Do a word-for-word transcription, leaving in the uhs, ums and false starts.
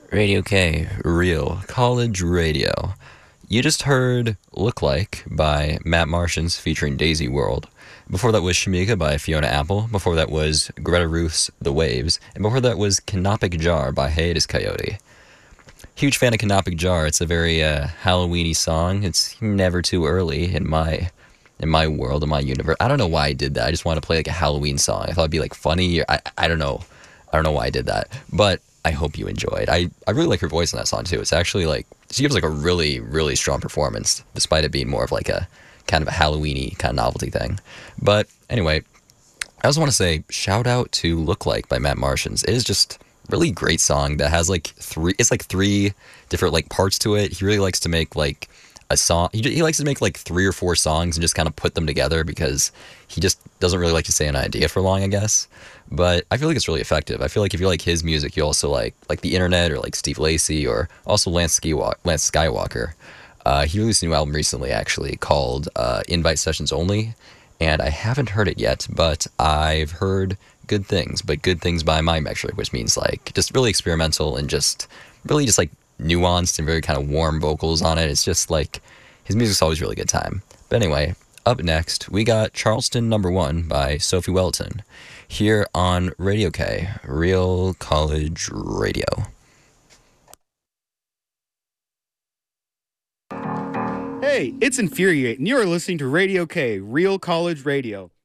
Radio K, Real College Radio. You just heard Look Like by Matt Martians featuring Daisy World. Before that was Shamika by Fiona Apple. Before that was Greta Ruth's The Waves. And before that was Canopic Jar by Hiatus Coyote. Huge fan of Canopic Jar. It's a very uh, Halloweeny song. It's never too early in my in my world, in my universe. I don't know why I did that. I just wanted to play like a Halloween song. I thought it'd be like funny. Or, I I don't know. I don't know why I did that. But I hope you enjoyed. I, I really like her voice in that song too. It's actually like she gives like a really, really strong performance, despite it being more of like a kind of a Halloweeny kind of novelty thing. But anyway, I also want to say shout out to Look Like by Matt Martians. It is just really great song that has like three it's like three different like parts to it. He really likes to make like a song he, he likes to make like three or four songs and just kind of put them together because he just doesn't really like to say an idea for long, I guess. But I feel like it's really effective. I feel like if you like his music, you also like like the internet or like Steve Lacy or also Lance Skywalker. Lance Skywalker. Uh, he released a new album recently, actually called uh, Invite Sessions Only, and I haven't heard it yet, but I've heard good things. But good things by my metric, which means like just really experimental and just really just like nuanced and very kind of warm vocals on it. It's just like his music's always a really good time. But anyway, up next we got Charleston Number One by Sophie Welton here on Radio K, Real College Radio. Hey, it's Infuriate, and you are listening to Radio K, Real College Radio.